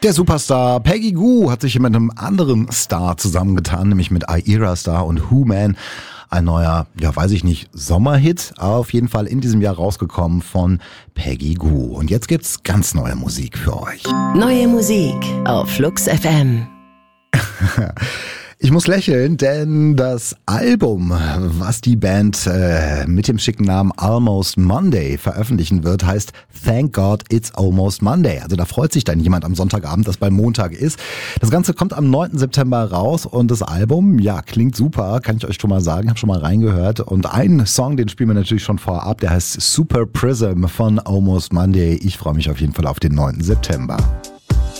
Der Superstar Peggy Gou hat sich mit einem anderen Star zusammengetan, nämlich mit Aira Star und Who Man. Ein neuer, Sommerhit, auf jeden Fall in diesem Jahr rausgekommen von Peggy Gou. Und jetzt gibt's ganz neue Musik für euch. Neue Musik auf Flux FM. Ich muss lächeln, denn das Album, was die Band mit dem schicken Namen Almost Monday veröffentlichen wird, heißt Thank God It's Almost Monday. Also da freut sich dann jemand am Sonntagabend, dass bald Montag ist. Das Ganze kommt am 9. September raus und das Album, klingt super, kann ich euch schon mal sagen, habe schon mal reingehört. Und einen Song, den spielen wir natürlich schon vorab, der heißt Super Prism von Almost Monday. Ich freue mich auf jeden Fall auf den 9. September.